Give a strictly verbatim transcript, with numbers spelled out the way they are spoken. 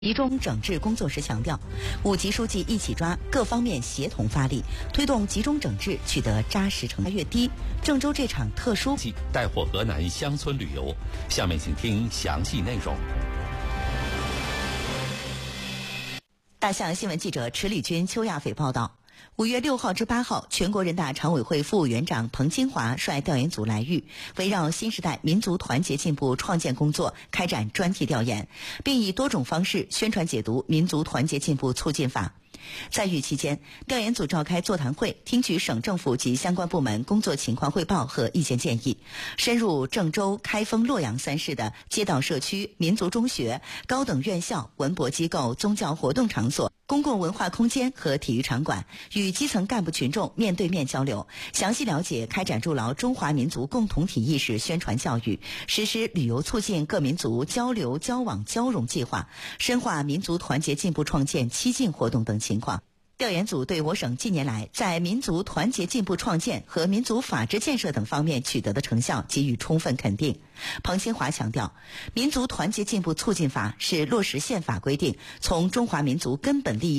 集中整治工作时强调，五级书记一起抓，各方面协同发力，推动集中整治取得扎实成果。越低，郑州这场特殊带火河南乡村旅游，下面请听详细内容。 大象新闻记者池礼军、邱亚斐报道。五月六号至八号，全国人大常委会副委员长彭清华率调研组来渝，围绕新时代民族团结进步创建工作开展专题调研，并以多种方式宣传解读《民族团结进步促进法》。在渝期间，调研组召开座谈会，听取省政府及相关部门工作情况汇报和意见建议，深入郑州、开封、洛阳三市的街道社区、民族中学、高等院校、文博机构、宗教活动场所、公共文化空间和体育场馆，与基层干部群众面对面交流，详细了解开展筑牢中华民族共同体意识宣传教育，实施旅游促进各民族交流交往交融计划，深化民族团结进步创建七进活动等情况。调研组对我省近年来在民族团结进步创建和民族法治建设等方面取得的成效给予充分肯定。彭清华强调，民族团结进步促进法是落实宪法规定，从中华民族根本利益